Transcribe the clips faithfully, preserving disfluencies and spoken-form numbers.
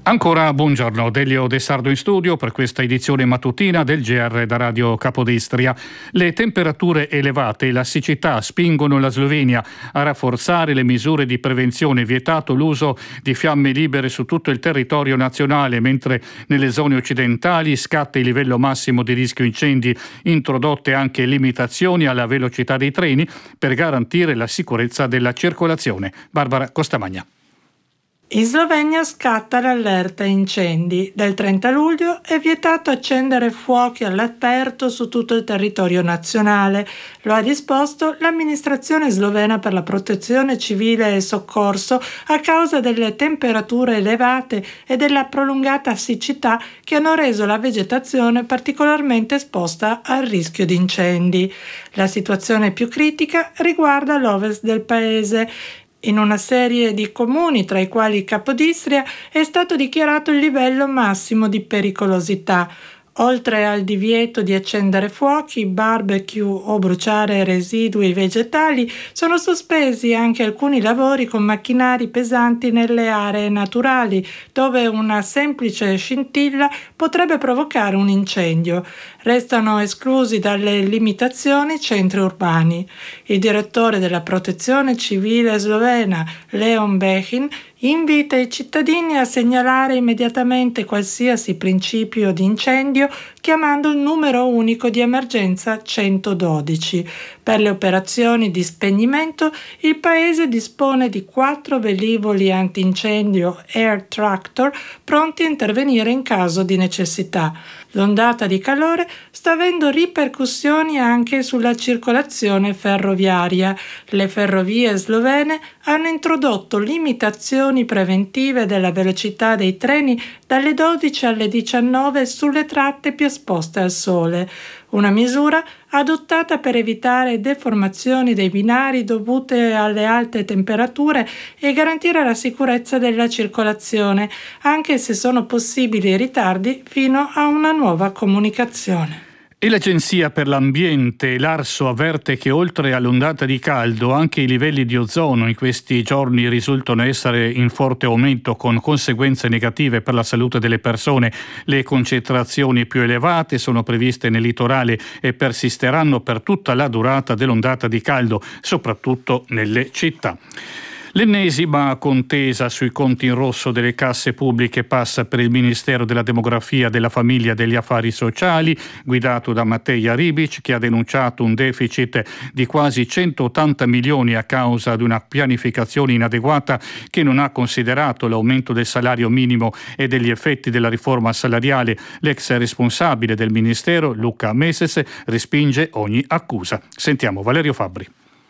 Ancora buongiorno, Delio De Sardo in studio per questa edizione mattutina del G R da Radio Capodistria. Le temperature elevate e la siccità spingono la Slovenia a rafforzare le misure di prevenzione, vietato l'uso di fiamme libere su tutto il territorio nazionale, mentre nelle zone occidentali scatta il livello massimo di rischio incendi, introdotte anche limitazioni alla velocità dei treni per garantire la sicurezza della circolazione. Barbara Costamagna. In Slovenia scatta l'allerta incendi. Dal trenta luglio è vietato accendere fuochi all'aperto su tutto il territorio nazionale. Lo ha disposto l'amministrazione slovena per la protezione civile e soccorso a causa delle temperature elevate e della prolungata siccità che hanno reso la vegetazione particolarmente esposta al rischio di incendi. La situazione più critica riguarda l'ovest del paese. In una serie di comuni, tra i quali Capodistria, è stato dichiarato il livello massimo di pericolosità. Oltre al divieto di accendere fuochi, barbecue o bruciare residui vegetali, sono sospesi anche alcuni lavori con macchinari pesanti nelle aree naturali, dove una semplice scintilla potrebbe provocare un incendio. Restano esclusi dalle limitazioni centri urbani. Il direttore della Protezione Civile slovena, Leon Bechin, invita i cittadini a segnalare immediatamente qualsiasi principio di incendio chiamando il numero unico di emergenza centododici. Per le operazioni di spegnimento il paese dispone di quattro velivoli antincendio Air Tractor pronti a intervenire in caso di necessità. L'ondata di calore sta avendo ripercussioni anche sulla circolazione ferroviaria. Le ferrovie slovene hanno introdotto limitazioni preventive della velocità dei treni dalle dodici alle diciannove sulle tratte più esposte al sole. Una misura adottata per evitare deformazioni dei binari dovute alle alte temperature e garantire la sicurezza della circolazione, anche se sono possibili ritardi fino a una nuova comunicazione. E l'Agenzia per l'Ambiente, l'Arso, avverte che oltre all'ondata di caldo anche i livelli di ozono in questi giorni risultano essere in forte aumento con conseguenze negative per la salute delle persone. Le concentrazioni più elevate sono previste nel litorale e persisteranno per tutta la durata dell'ondata di caldo, soprattutto nelle città. L'ennesima contesa sui conti in rosso delle casse pubbliche passa per il Ministero della Demografia, della Famiglia e degli Affari Sociali, guidato da Mateja Ribic, che ha denunciato un deficit di quasi centottanta milioni a causa di una pianificazione inadeguata che non ha considerato l'aumento del salario minimo e degli effetti della riforma salariale. L'ex responsabile del Ministero, Luca Meses, respinge ogni accusa. Sentiamo Valerio Fabbri.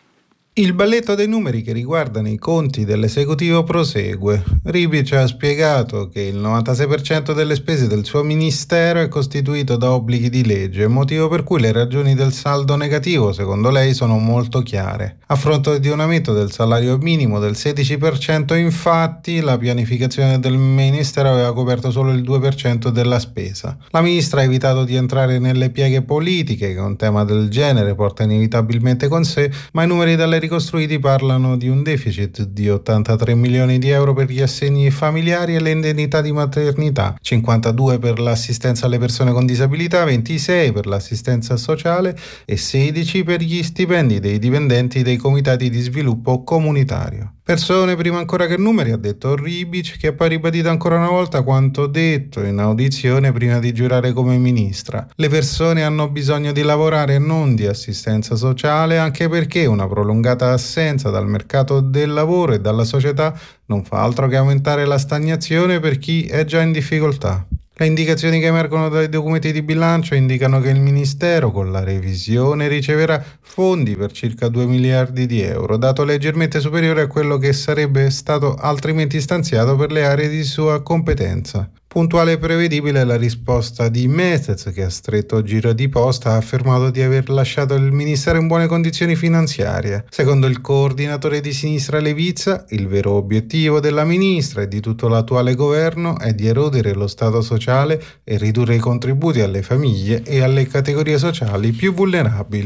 Il balletto dei numeri che riguardano i conti dell'esecutivo prosegue. Ribic ha spiegato che il novantasei per cento delle spese del suo ministero è costituito da obblighi di legge, motivo per cui le ragioni del saldo negativo, secondo lei, sono molto chiare. A fronte di un aumento del salario minimo del sedici per cento, infatti, la pianificazione del ministero aveva coperto solo il due per cento della spesa. La ministra ha evitato di entrare nelle pieghe politiche che un tema del genere porta inevitabilmente con sé, ma i numeri dalle ricostruiti parlano di un deficit di ottantatré milioni di euro per gli assegni familiari e le indennità di maternità, cinquantadue per l'assistenza alle persone con disabilità, ventisei per l'assistenza sociale e sedici per gli stipendi dei dipendenti dei comitati di sviluppo comunitario. Persone prima ancora che numeri, ha detto Ribic, che ha poi ribadito ancora una volta quanto detto in audizione prima di giurare come ministra. Le persone hanno bisogno di lavorare e non di assistenza sociale, anche perché una prolungata assenza dal mercato del lavoro e dalla società non fa altro che aumentare la stagnazione per chi è già in difficoltà. Le indicazioni che emergono dai documenti di bilancio indicano che il Ministero, con la revisione, riceverà fondi per circa due miliardi di euro, dato leggermente superiore a quello che sarebbe stato altrimenti stanziato per le aree di sua competenza. Puntuale e prevedibile è la risposta di Metez, che a stretto giro di posta ha affermato di aver lasciato il Ministero in buone condizioni finanziarie. Secondo il coordinatore di sinistra Levizza, il vero obiettivo della ministra e di tutto l'attuale governo è di erodere lo Stato sociale e ridurre i contributi alle famiglie e alle categorie sociali più vulnerabili.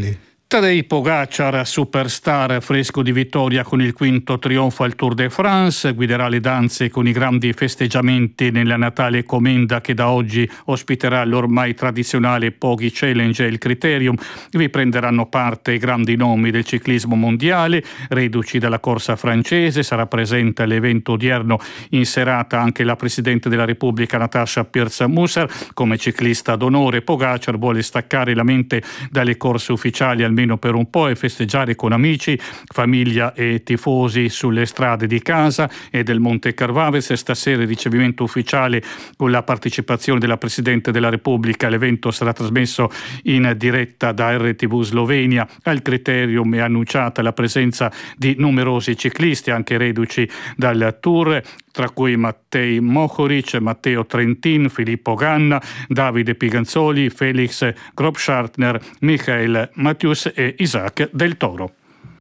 Tadej Pogačar, superstar, fresco di vittoria con il quinto trionfo al Tour de France, guiderà le danze con i grandi festeggiamenti nella natale Comenda che da oggi ospiterà l'ormai tradizionale Poggi Challenge e il Criterium. Vi prenderanno parte i grandi nomi del ciclismo mondiale, reduci dalla corsa francese. Sarà presente all'evento odierno in serata anche la Presidente della Repubblica Natasha Pirc-Musser. Come ciclista d'onore, Pogačar vuole staccare la mente dalle corse ufficiali almeno per un po' e festeggiare con amici, famiglia e tifosi sulle strade di casa e del Monte Carvaves. Stasera il ricevimento ufficiale con la partecipazione della Presidente della Repubblica. L'evento sarà trasmesso in diretta da R T V Slovenia. Al Criterium è annunciata la presenza di numerosi ciclisti, anche reduci dal Tour, tra cui Matej Mohoric, Matteo Trentin, Filippo Ganna, Davide Piganzoli, Felix Grobschartner, Michael Matthews e Isaac Del Toro.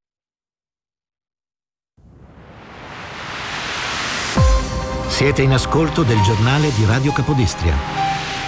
Siete in ascolto del giornale di Radio Capodistria.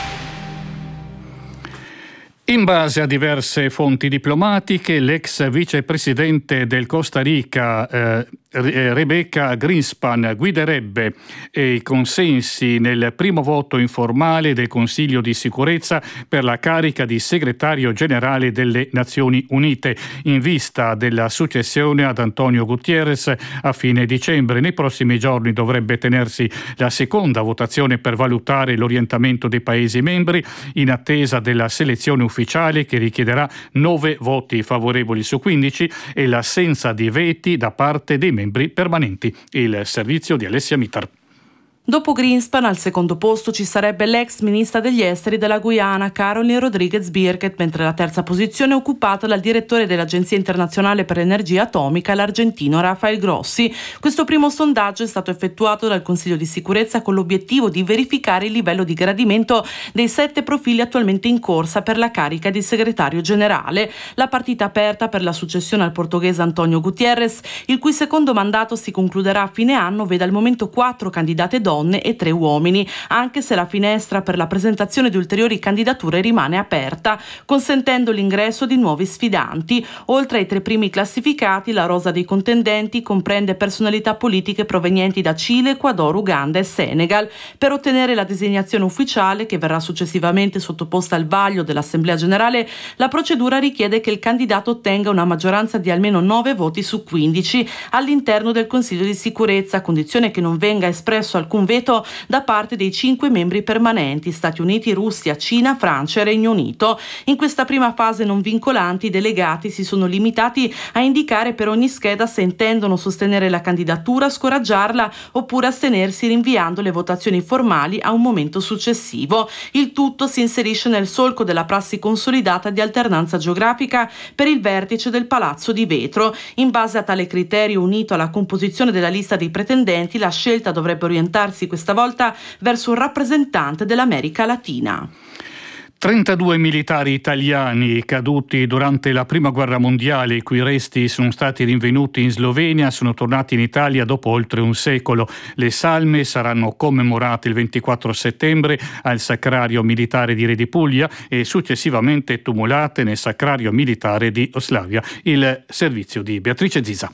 In base a diverse fonti diplomatiche, l'ex vicepresidente del Costa Rica, eh, Rebecca Greenspan, guiderebbe eh, i consensi nel primo voto informale del Consiglio di sicurezza per la carica di segretario generale delle Nazioni Unite, in vista della successione ad Antonio Guterres a fine dicembre. Nei prossimi giorni dovrebbe tenersi la seconda votazione per valutare l'orientamento dei Paesi membri, in attesa della selezione ufficiale che richiederà nove voti favorevoli su quindici e l'assenza di veti da parte dei membri permanenti. Il servizio di Alessia Mitar. Dopo Greenspan al secondo posto ci sarebbe l'ex ministra degli esteri della Guyana Caroline Rodriguez Birket, mentre la terza posizione è occupata dal direttore dell'Agenzia Internazionale per l'Energia Atomica, l'argentino Rafael Grossi. Questo primo sondaggio è stato effettuato dal Consiglio di sicurezza con l'obiettivo di verificare il livello di gradimento dei sette profili attualmente in corsa per la carica di segretario generale. La partita aperta per la successione al portoghese Antonio Guterres, il cui secondo mandato si concluderà a fine anno, vede al momento quattro candidate donne e tre uomini, anche se la finestra per la presentazione di ulteriori candidature rimane aperta, consentendo l'ingresso di nuovi sfidanti. Oltre ai tre primi classificati, la rosa dei contendenti comprende personalità politiche provenienti da Cile, Ecuador, Uganda e Senegal. Per ottenere la designazione ufficiale, che verrà successivamente sottoposta al vaglio dell'Assemblea Generale, la procedura richiede che il candidato ottenga una maggioranza di almeno nove voti su quindici all'interno del Consiglio di sicurezza, a condizione che non venga espresso alcun veto da parte dei cinque membri permanenti: Stati Uniti, Russia, Cina, Francia e Regno Unito. In questa prima fase non vincolanti, i delegati si sono limitati a indicare per ogni scheda se intendono sostenere la candidatura, scoraggiarla oppure astenersi, rinviando le votazioni formali a un momento successivo. Il tutto si inserisce nel solco della prassi consolidata di alternanza geografica per il vertice del Palazzo di Vetro. In base a tale criterio, unito alla composizione della lista dei pretendenti, la scelta dovrebbe orientarsi questa volta verso un rappresentante dell'America Latina. trentadue militari italiani caduti durante la Prima Guerra Mondiale, i cui resti sono stati rinvenuti in Slovenia, sono tornati in Italia dopo oltre un secolo. Le salme saranno commemorate il ventiquattro settembre al Sacrario Militare di Re di Puglia e successivamente tumulate nel Sacrario Militare di Oslavia. Il servizio di Beatrice Zisa.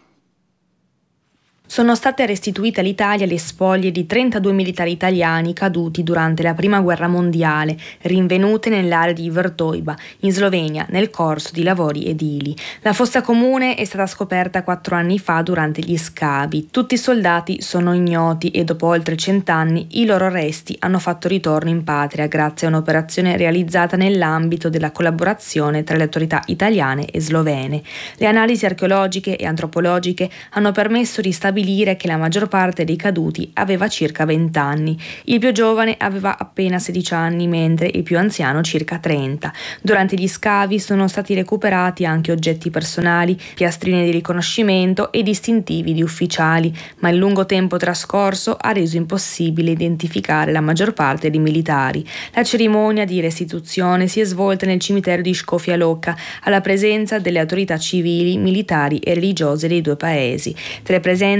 Sono state restituite all'Italia le spoglie di trentadue militari italiani caduti durante la Prima Guerra Mondiale, rinvenute nell'area di Vrtojba, in Slovenia, nel corso di lavori edili. La fossa comune è stata scoperta quattro anni fa durante gli scavi. Tutti i soldati sono ignoti e dopo oltre cent'anni i loro resti hanno fatto ritorno in patria grazie a un'operazione realizzata nell'ambito della collaborazione tra le autorità italiane e slovene. Le analisi archeologiche e antropologiche hanno permesso di stabilire che la maggior parte dei caduti aveva circa venti anni. Il più giovane aveva appena sedici anni, mentre il più anziano circa trenta. Durante gli scavi sono stati recuperati anche oggetti personali, piastrine di riconoscimento e distintivi di ufficiali, ma il lungo tempo trascorso ha reso impossibile identificare la maggior parte dei militari. La cerimonia di restituzione si è svolta nel cimitero di Škofja Loka, alla presenza delle autorità civili, militari e religiose dei due paesi. Tra i presenti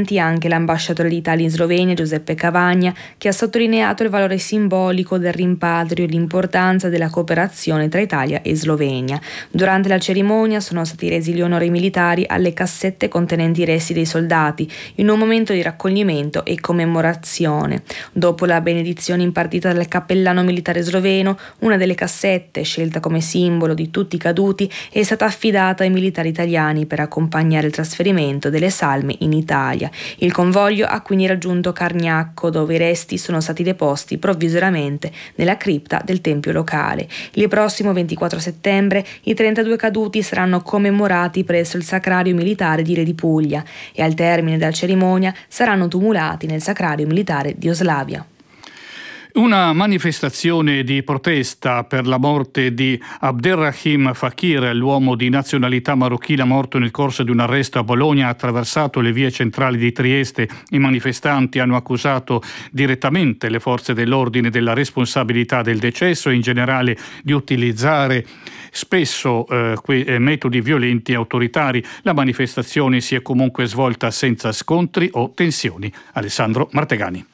presenti anche l'ambasciatore d'Italia in Slovenia Giuseppe Cavagna, che ha sottolineato il valore simbolico del rimpatrio e l'importanza della cooperazione tra Italia e Slovenia. Durante la cerimonia sono stati resi gli onori militari alle cassette contenenti i resti dei soldati, in un momento di raccoglimento e commemorazione. Dopo la benedizione impartita dal cappellano militare sloveno, una delle cassette, scelta come simbolo di tutti i caduti, è stata affidata ai militari italiani per accompagnare il trasferimento delle salme in Italia. Il convoglio ha quindi raggiunto Cargnacco, dove i resti sono stati deposti provvisoriamente nella cripta del tempio locale. Il prossimo ventiquattro settembre i trentadue caduti saranno commemorati presso il Sacrario Militare di Re di Puglia e al termine della cerimonia saranno tumulati nel Sacrario Militare di Oslavia. Una manifestazione di protesta per la morte di Abderrahim Fakir, l'uomo di nazionalità marocchina morto nel corso di un arresto a Bologna, ha attraversato le vie centrali di Trieste. I manifestanti hanno accusato direttamente le forze dell'ordine della responsabilità del decesso e in generale di utilizzare spesso eh, que- metodi violenti e autoritari. La manifestazione si è comunque svolta senza scontri o tensioni. Alessandro Martegani.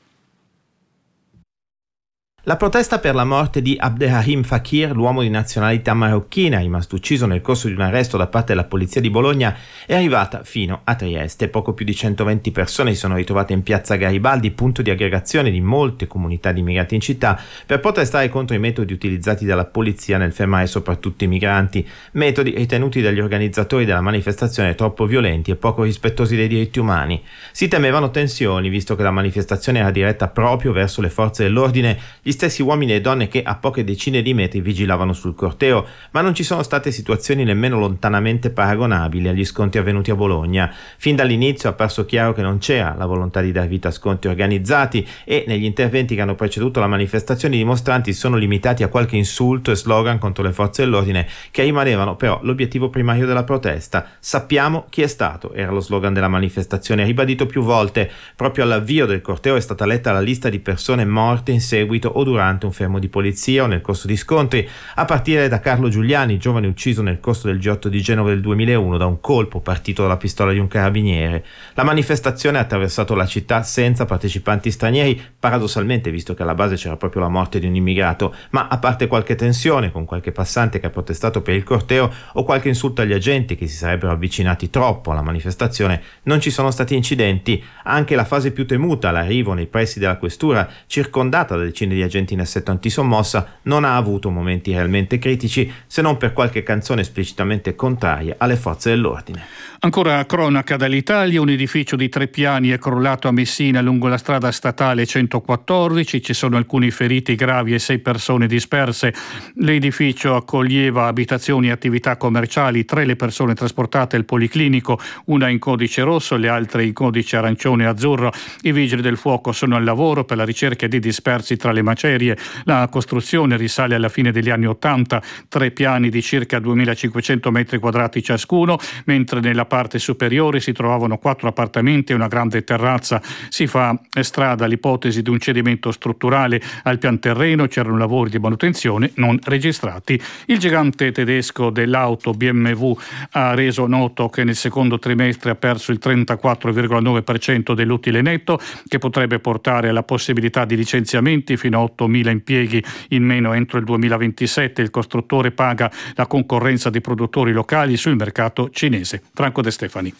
La protesta per la morte di Abderrahim Fakir, l'uomo di nazionalità marocchina, rimasto ucciso nel corso di un arresto da parte della polizia di Bologna, è arrivata fino a Trieste. Poco più di centoventi persone si sono ritrovate in piazza Garibaldi, punto di aggregazione di molte comunità di immigrati in città, per protestare contro i metodi utilizzati dalla polizia nel fermare soprattutto i migranti, metodi ritenuti dagli organizzatori della manifestazione troppo violenti e poco rispettosi dei diritti umani. Si temevano tensioni, visto che la manifestazione era diretta proprio verso le forze dell'ordine, gli stessi uomini e donne che a poche decine di metri vigilavano sul corteo, ma non ci sono state situazioni nemmeno lontanamente paragonabili agli scontri avvenuti a Bologna. Fin dall'inizio è apparso chiaro che non c'era la volontà di dar vita a scontri organizzati e negli interventi che hanno preceduto la manifestazione i dimostranti sono limitati a qualche insulto e slogan contro le forze dell'ordine, che rimanevano però l'obiettivo primario della protesta. Sappiamo chi è stato, era lo slogan della manifestazione, ribadito più volte. Proprio all'avvio del corteo è stata letta la lista di persone morte in seguito o durante un fermo di polizia o nel corso di scontri, a partire da Carlo Giuliani, giovane ucciso nel corso del G otto di Genova del duemilauno da un colpo partito dalla pistola di un carabiniere. La manifestazione ha attraversato la città senza partecipanti stranieri, paradossalmente visto che alla base c'era proprio la morte di un immigrato, ma a parte qualche tensione con qualche passante che ha protestato per il corteo o qualche insulto agli agenti che si sarebbero avvicinati troppo alla manifestazione, non ci sono stati incidenti. Anche la fase più temuta, l'arrivo nei pressi della questura, circondata da decine di agenti in assetto antisommossa, non ha avuto momenti realmente critici, se non per qualche canzone esplicitamente contraria alle forze dell'ordine. Ancora cronaca dall'Italia, un edificio di tre piani è crollato a Messina lungo la strada statale centoquattordici, ci sono alcuni feriti gravi e sei persone disperse. L'edificio accoglieva abitazioni e attività commerciali, tre le persone trasportate al policlinico, una in codice rosso, le altre in codice arancione e azzurro. I vigili del fuoco sono al lavoro per la ricerca di dispersi tra le macerie. La costruzione risale alla fine degli anni Ottanta, tre piani di circa duemilacinquecento metri quadrati ciascuno, mentre nella parte superiore si trovavano quattro appartamenti e una grande terrazza. Si fa strada l'ipotesi di un cedimento strutturale al pian terreno, c'erano lavori di manutenzione non registrati. Il gigante tedesco dell'auto B M W ha reso noto che nel secondo trimestre ha perso il trentaquattro virgola nove per cento dell'utile netto, che potrebbe portare alla possibilità di licenziamenti fino a ottomila impieghi in meno entro il duemilaventisette. Il costruttore paga la concorrenza di produttori locali sul mercato cinese. Franco De Stefani.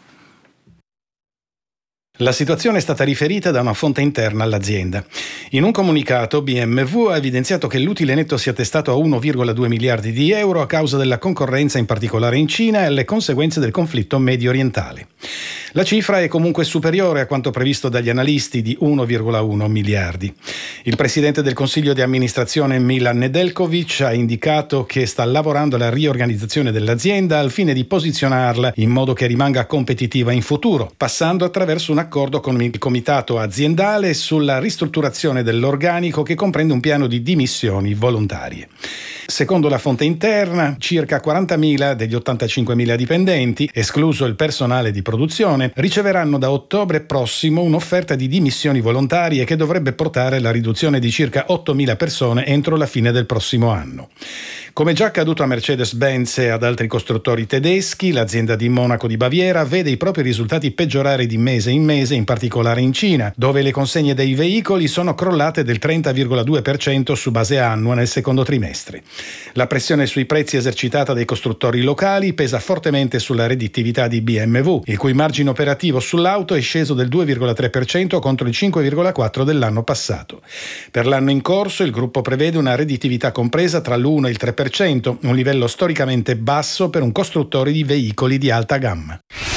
La situazione è stata riferita da una fonte interna all'azienda. In un comunicato B M W ha evidenziato che l'utile netto si è attestato a uno virgola due miliardi di euro a causa della concorrenza in particolare in Cina e alle conseguenze del conflitto medio orientale. La cifra è comunque superiore a quanto previsto dagli analisti di uno virgola uno miliardi. Il presidente del consiglio di amministrazione Milan Nedeljković ha indicato che sta lavorando alla riorganizzazione dell'azienda al fine di posizionarla in modo che rimanga competitiva in futuro, passando attraverso un accordo con il comitato aziendale sulla ristrutturazione dell'organico che comprende un piano di dimissioni volontarie. Secondo la fonte interna, circa quarantamila degli ottantacinquemila dipendenti, escluso il personale di produzione, riceveranno da ottobre prossimo un'offerta di dimissioni volontarie che dovrebbe portare alla riduzione di circa ottomila persone entro la fine del prossimo anno. Come già accaduto a Mercedes-Benz e ad altri costruttori tedeschi, l'azienda di Monaco di Baviera vede i propri risultati peggiorare di mese in mese mese, in particolare in Cina, dove le consegne dei veicoli sono crollate del trenta virgola due per cento su base annua nel secondo trimestre. La pressione sui prezzi esercitata dai costruttori locali pesa fortemente sulla redditività di B M W, il cui margine operativo sull'auto è sceso del due virgola tre per cento contro il cinque virgola quattro per cento dell'anno passato. Per l'anno in corso il gruppo prevede una redditività compresa tra l'uno e il tre per cento, un livello storicamente basso per un costruttore di veicoli di alta gamma.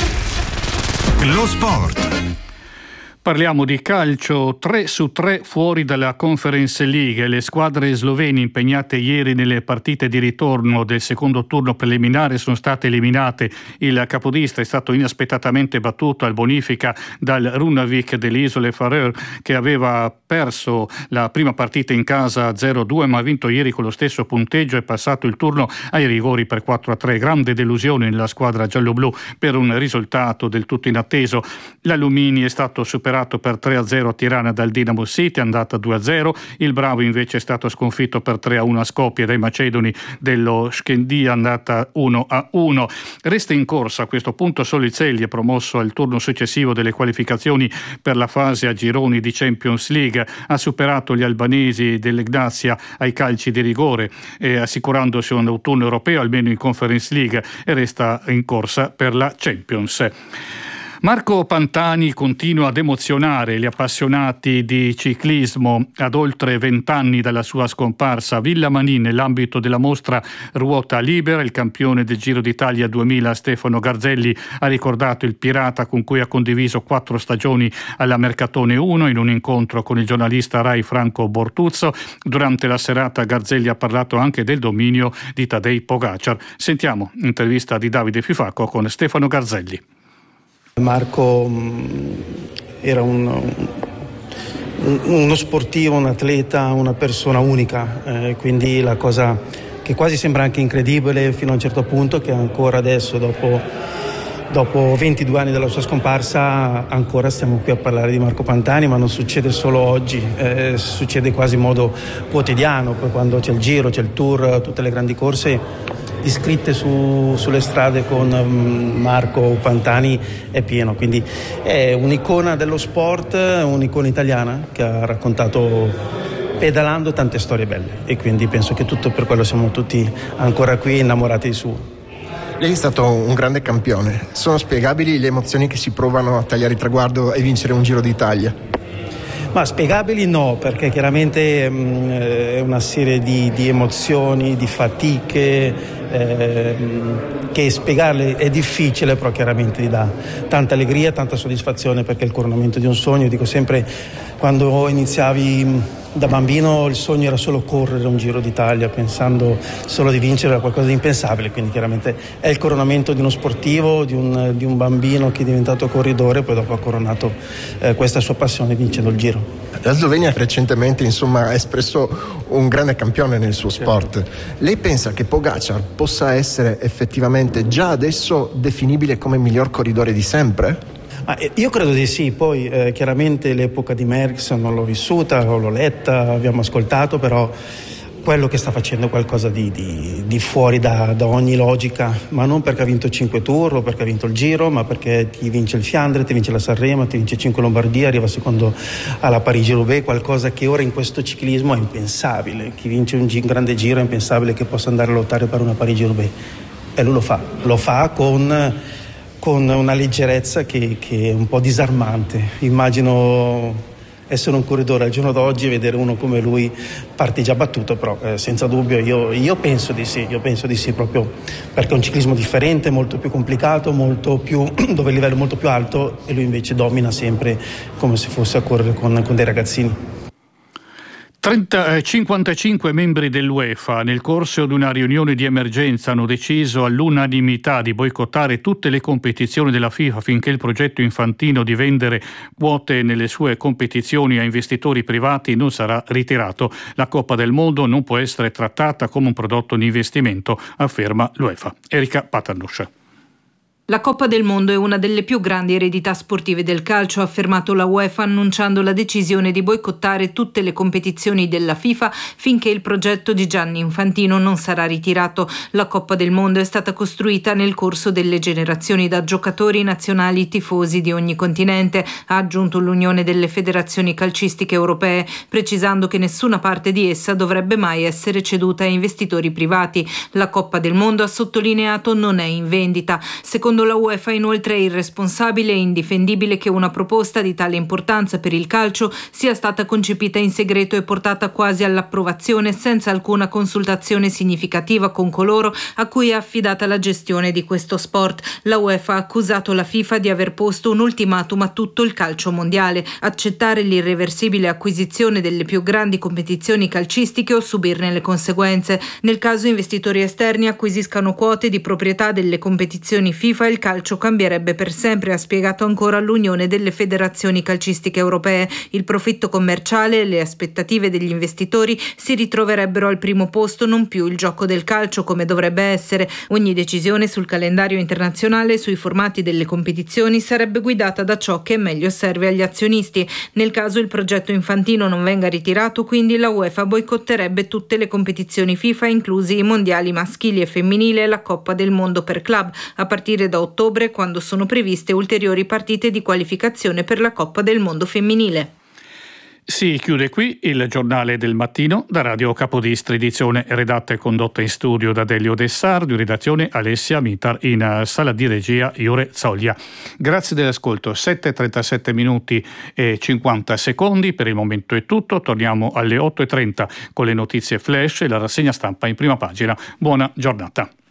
Lo sport. Parliamo di calcio, tre su tre fuori dalla Conference League. Le squadre slovene impegnate ieri nelle partite di ritorno del secondo turno preliminare sono state eliminate. Il capodista è stato inaspettatamente battuto al bonifica dal Runavík delle Isole Faroe, che aveva perso la prima partita in casa zero a due, ma ha vinto ieri con lo stesso punteggio e passato il turno ai rigori per quattro a tre. Grande delusione nella squadra gialloblu per un risultato del tutto inatteso. L'Alumini è stato superato per tre a zero a Tirana dal Dinamo City, andata due a zero. Il Bravo invece è stato sconfitto per tre a uno a Skopje dai macedoni dello Skendia, andata uno a uno. Resta in corsa a questo punto solo il Celje, promosso al turno successivo delle qualificazioni per la fase a gironi di Champions League. Ha superato gli albanesi dell'Ignazia ai calci di rigore, eh, assicurandosi un autunno europeo almeno in Conference League, e resta in corsa per la Champions. Marco Pantani continua ad emozionare gli appassionati di ciclismo ad oltre vent'anni dalla sua scomparsa. Villamanin, nell'ambito della mostra Ruota Libera, il campione del Giro d'Italia duemila Stefano Garzelli ha ricordato il pirata con cui ha condiviso quattro stagioni alla Mercatone uno in un incontro con il giornalista Rai Franco Bortuzzo. Durante la serata Garzelli ha parlato anche del dominio di Tadej Pogacar. Sentiamo l'intervista di Davide Fifacco con Stefano Garzelli. Marco era un, un, uno sportivo, un atleta, una persona unica, eh, quindi la cosa che quasi sembra anche incredibile fino a un certo punto, che ancora adesso, dopo, dopo ventidue anni dalla sua scomparsa, ancora stiamo qui a parlare di Marco Pantani, ma non succede solo oggi, eh, succede quasi in modo quotidiano. Poi quando c'è il Giro, c'è il Tour, tutte le grandi corse iscritte su, sulle strade con Marco Pantani è pieno, quindi è un'icona dello sport, un'icona italiana che ha raccontato pedalando tante storie belle, e quindi penso che tutto per quello siamo tutti ancora qui innamorati di suo. Lei è stato un grande campione, sono spiegabili le emozioni che si provano a tagliare il traguardo e vincere un Giro d'Italia? Ma spiegabili no, perché chiaramente mh, è una serie di, di emozioni, di fatiche, eh, che spiegarle è difficile, però chiaramente ti dà tanta allegria, tanta soddisfazione, perché è il coronamento di un sogno. Dico sempre, quando iniziavi da bambino il sogno era solo correre un Giro d'Italia, pensando solo di vincere, era qualcosa di impensabile, quindi chiaramente è il coronamento di uno sportivo, di un, di un bambino che è diventato corridore, poi dopo ha coronato eh, questa sua passione vincendo il Giro. La Slovenia recentemente insomma ha espresso un grande campione nel suo sport. Lei pensa che Pogacar possa essere effettivamente già adesso definibile come il miglior corridore di sempre? Ah, io credo di sì, poi eh, chiaramente l'epoca di Merckx non l'ho vissuta, l'ho letta, abbiamo ascoltato, però quello che sta facendo è qualcosa di, di, di fuori da, da ogni logica, ma non perché ha vinto cinque Tour o perché ha vinto il Giro, ma perché ti vince il Fiandre, ti vince la Sanremo, ti vince cinque Lombardia, arriva secondo alla Parigi-Roubaix, qualcosa che ora in questo ciclismo è impensabile. Chi vince un, un grande Giro è impensabile che possa andare a lottare per una Parigi-Roubaix, e lui lo fa, lo fa con... con una leggerezza che, che è un po' disarmante. Immagino essere un corridore al giorno d'oggi e vedere uno come lui parte già battuto, però eh, senza dubbio io, io penso di sì, io penso di sì, proprio perché è un ciclismo differente, molto più complicato, molto più, dove il livello è molto più alto, e lui invece domina sempre come se fosse a correre con, con dei ragazzini. trenta, cinquantacinque membri dell'UEFA nel corso di una riunione di emergenza hanno deciso all'unanimità di boicottare tutte le competizioni della FIFA finché il progetto infantino di vendere quote nelle sue competizioni a investitori privati non sarà ritirato. La Coppa del Mondo non può essere trattata come un prodotto di investimento, afferma l'UEFA. Erika Paternoster. La Coppa del Mondo è una delle più grandi eredità sportive del calcio, ha affermato la UEFA annunciando la decisione di boicottare tutte le competizioni della FIFA finché il progetto di Gianni Infantino non sarà ritirato. La Coppa del Mondo è stata costruita nel corso delle generazioni da giocatori nazionali tifosi di ogni continente, ha aggiunto l'Unione delle Federazioni Calcistiche Europee, precisando che nessuna parte di essa dovrebbe mai essere ceduta a investitori privati. La Coppa del Mondo, ha sottolineato, non è in vendita. Secondo la UEFA inoltre è irresponsabile e indifendibile che una proposta di tale importanza per il calcio sia stata concepita in segreto e portata quasi all'approvazione senza alcuna consultazione significativa con coloro a cui è affidata la gestione di questo sport. La UEFA ha accusato la FIFA di aver posto un ultimatum a tutto il calcio mondiale: accettare l'irreversibile acquisizione delle più grandi competizioni calcistiche o subirne le conseguenze. Nel caso investitori esterni acquisiscano quote di proprietà delle competizioni FIFA, il calcio cambierebbe per sempre, ha spiegato ancora l'Unione delle Federazioni Calcistiche Europee. Il profitto commerciale e le aspettative degli investitori si ritroverebbero al primo posto, non più il gioco del calcio come dovrebbe essere. Ogni decisione sul calendario internazionale e sui formati delle competizioni sarebbe guidata da ciò che meglio serve agli azionisti. Nel caso il progetto Infantino non venga ritirato, quindi la UEFA boicotterebbe tutte le competizioni FIFA, inclusi i mondiali maschili e femminili e la Coppa del Mondo per club, a partire da ottobre, quando sono previste ulteriori partite di qualificazione per la Coppa del Mondo femminile. Si chiude qui il giornale del mattino da Radio Capodistri, edizione redatta e condotta in studio da Delio Dessardo, redazione Alessia Mitar, in sala di regia Iure Zoglia. Grazie dell'ascolto. Sette e trentasette minuti e cinquanta secondi, per il momento è tutto, torniamo alle otto e trenta con le notizie flash e la rassegna stampa in prima pagina. Buona giornata.